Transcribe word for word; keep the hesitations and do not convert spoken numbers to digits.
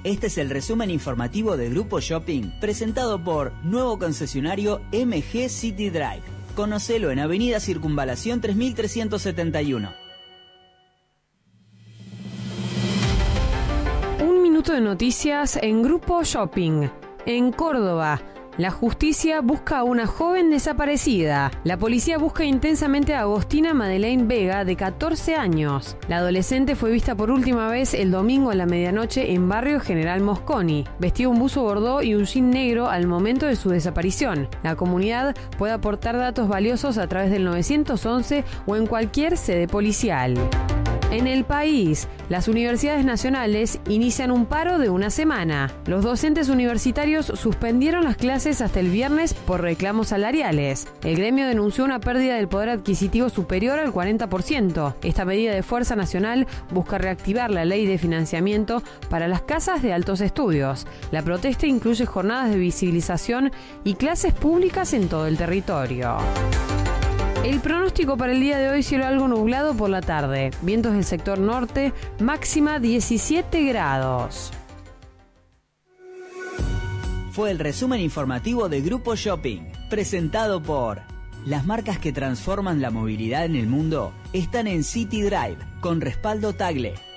Este es el resumen informativo de Grupo Shopping, presentado por nuevo concesionario M G City Drive. Conocelo en Avenida Circunvalación tres mil trescientos setenta y uno. Un minuto de noticias en Grupo Shopping. En Córdoba, la justicia busca a una joven desaparecida. La policía busca intensamente a Agostina Madeleine Vega, de catorce años. La adolescente fue vista por última vez el domingo a la medianoche en barrio General Mosconi. Vestía un buzo bordó y un jean negro al momento de su desaparición. La comunidad puede aportar datos valiosos a través del nueve once o en cualquier sede policial. En el país, las universidades nacionales inician un paro de una semana. Los docentes universitarios suspendieron las clases hasta el viernes por reclamos salariales. El gremio denunció una pérdida del poder adquisitivo superior al cuarenta por ciento. Esta medida de fuerza nacional busca reactivar la ley de financiamiento para las casas de altos estudios. La protesta incluye jornadas de visibilización y clases públicas en todo el territorio. El pronóstico para el día de hoy: cielo algo nublado por la tarde, vientos del sector norte, máxima diecisiete grados. Fue el resumen informativo de Grupo Shopping, presentado por... Las marcas que transforman la movilidad en el mundo están en City Drive, con respaldo Tagle.